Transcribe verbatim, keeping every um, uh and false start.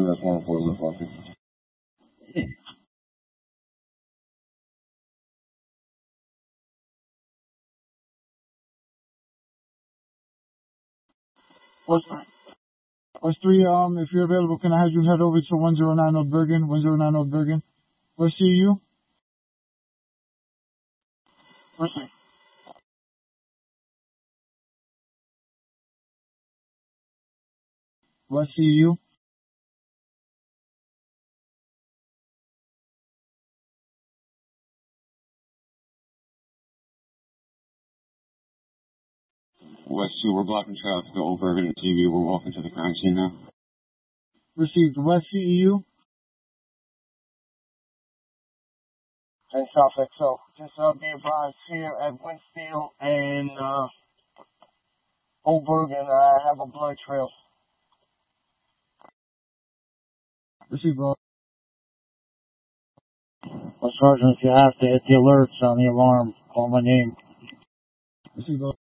that's one for the fucking. What's What's three? Um, if you're available, can I have you head over to one zero nine Old Bergen, one zero nine Old Bergen? What's C U? What's it? What's C U? West two, we're blocking traffic to Old Bergen and T V. We're walking to the crime scene now. Received. West C E U? And South X O. Just uh, be advised here at Winsfield and uh, Old Bergen, I have a blood trail. Received, bro. Well, Sergeant, if you have to hit the alerts on the alarm, call my name. Received, bro.